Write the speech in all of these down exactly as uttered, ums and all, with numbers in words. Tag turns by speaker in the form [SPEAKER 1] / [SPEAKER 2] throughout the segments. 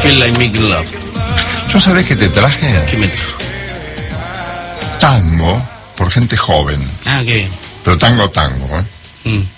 [SPEAKER 1] Feel Like Making Love.
[SPEAKER 2] ¿Yo sabés que te traje?
[SPEAKER 1] ¿Qué me trajo?
[SPEAKER 2] Tango por gente joven.
[SPEAKER 1] Ah, qué bien.
[SPEAKER 2] Pero tango, tango, ¿eh?
[SPEAKER 1] Mm.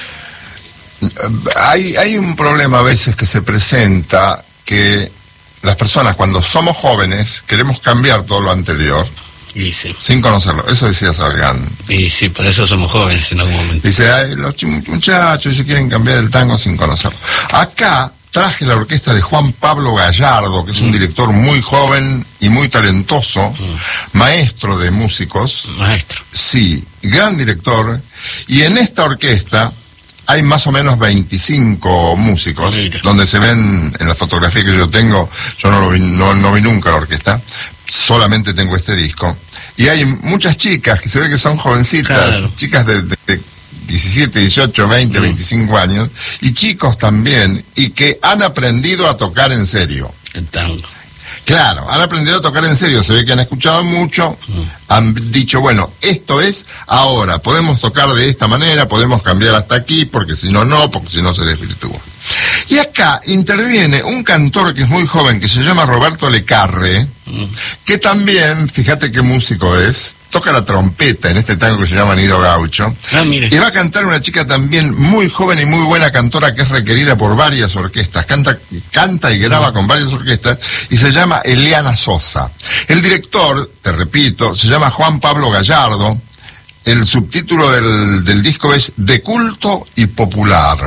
[SPEAKER 2] Hay, hay un problema a veces que se presenta, que las personas cuando somos jóvenes queremos cambiar todo lo anterior.
[SPEAKER 1] Y sí.
[SPEAKER 2] Sin conocerlo. Eso decía Sargán.
[SPEAKER 1] Y sí, por eso somos jóvenes en algún momento.
[SPEAKER 2] Dice, ay, los muchachos se quieren cambiar el tango sin conocerlo. Acá traje la orquesta de Juan Pablo Gallardo, que es un mm. director muy joven y muy talentoso, mm. maestro de músicos.
[SPEAKER 1] Maestro.
[SPEAKER 2] Sí, gran director. Y en esta orquesta hay más o menos veinticinco músicos. Mira. Donde se ven en la fotografía que yo tengo, yo no lo vi, no, no vi nunca la orquesta, solamente tengo este disco. Y hay muchas chicas que se ve que son jovencitas, claro. chicas de, de, de diecisiete, dieciocho, veinte, mm. veinticinco años, y chicos también, y que han aprendido a tocar en serio.
[SPEAKER 1] El tango.
[SPEAKER 2] Claro, han aprendido a tocar en serio, se ve que han escuchado mucho, mm. han dicho, bueno, esto es ahora, podemos tocar de esta manera, podemos cambiar hasta aquí, porque si no, no, porque si no se desvirtúa. Y acá interviene un cantor que es muy joven, que se llama Roberto Lecarre, mm. que también, fíjate qué músico es, toca la trompeta en este tango que se llama Nido Gaucho.
[SPEAKER 1] Ah, mire.
[SPEAKER 2] Y va a cantar una chica también muy joven y muy buena cantora que es requerida por varias orquestas. Canta, canta y graba mm. con varias orquestas y se llama Eliana Sosa. El director, te repito, se llama Juan Pablo Gallardo. El subtítulo del, del disco es De culto y popular.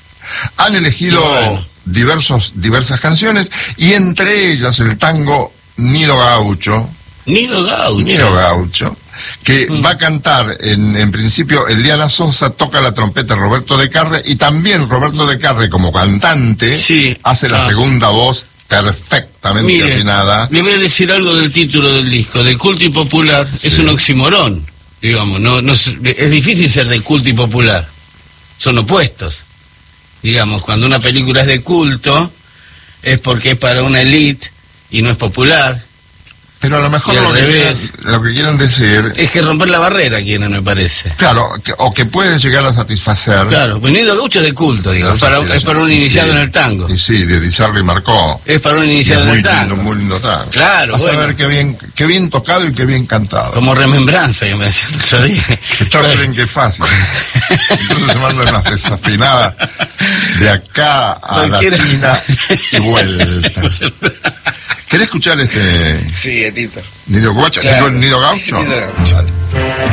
[SPEAKER 2] Han elegido bueno. diversos, diversas canciones y entre ellas el tango Nido Gaucho.
[SPEAKER 1] Nido Gaucho.
[SPEAKER 2] Nido Gaucho, que mm. va a cantar en, en principio Eliana Sosa, toca la trompeta Roberto Lecarre y también Roberto Lecarre como cantante
[SPEAKER 1] sí.
[SPEAKER 2] hace la ah. segunda voz perfectamente Mire, afinada.
[SPEAKER 1] Le voy a decir algo del título del disco, de culto y popular, sí. es un oximorón, digamos, no, no es, es difícil ser de culto y popular, son opuestos. Digamos, cuando una película es de culto, es porque es para una élite y no es popular.
[SPEAKER 2] Pero a lo mejor lo que, quieren, lo que quieren decir...
[SPEAKER 1] Es que romper la barrera quieren, me parece.
[SPEAKER 2] Claro, que, o que puede llegar a satisfacer...
[SPEAKER 1] Claro, pues Nido Gaucho es de culto, digo, es para, es para un iniciado sí, en el tango.
[SPEAKER 2] Y sí, de Di Sarli Marcó.
[SPEAKER 1] Es para un iniciado en el tango.
[SPEAKER 2] Lindo, muy lindo tango.
[SPEAKER 1] Claro,
[SPEAKER 2] Vas
[SPEAKER 1] bueno.
[SPEAKER 2] a ver qué bien, qué bien tocado y qué bien cantado.
[SPEAKER 1] Como remembranza, que me decían, lo dije.
[SPEAKER 2] Está bien que es fácil. Entonces se mandan unas desafinadas de acá a Cualquiera. La China y vuelta. ¿Querés escuchar este...?
[SPEAKER 1] Sí, Tito.
[SPEAKER 2] ¿Nido Gaucho?
[SPEAKER 1] Claro.
[SPEAKER 2] ¿Nido Gaucho?
[SPEAKER 1] Nido Gaucho.